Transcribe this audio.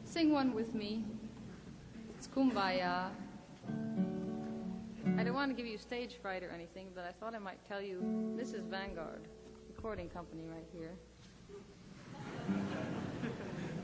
Sing one with me. It's Kumbaya. I don't want to give you stage fright or anything, but I thought I might tell you this is Vanguard, recording company right here.